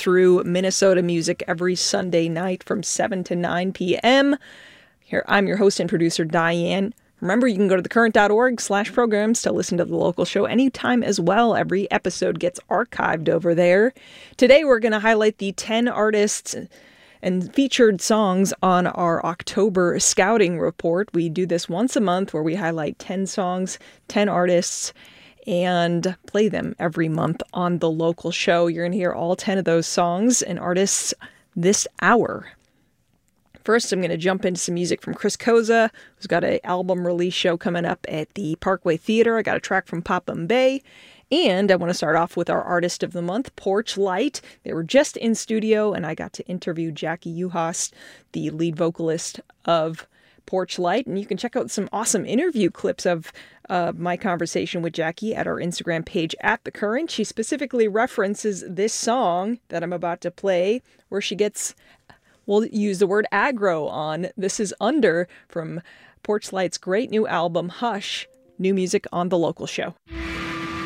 through Minnesota music every Sunday night from 7 to 9 p.m. Here, I'm your host and producer, Diane. Remember, you can go to thecurrent.org/programs to listen to the local show anytime as well. Every episode gets archived over there. Today, we're going to highlight the 10 artists and featured songs on our October scouting report. We do this once a month where we highlight 10 songs, 10 artists, and play them every month on the local show. You're going to hear all 10 of those songs and artists this hour. First, I'm going to jump into some music from Chris Koza, who's got an album release show coming up at the Parkway Theater. I got a track from Papa Mbaye. And I want to start off with our Artist of the Month, Porch Light. They were just in studio, and I got to interview Jackie Uhas, the lead vocalist of Porch Light. And you can check out some awesome interview clips of my conversation with Jackie at our Instagram page at The Current. She specifically references this song that I'm about to play, where she gets... we'll use the word aggro on. This is Under from Porch Light's great new album, Hush. New music on the local show.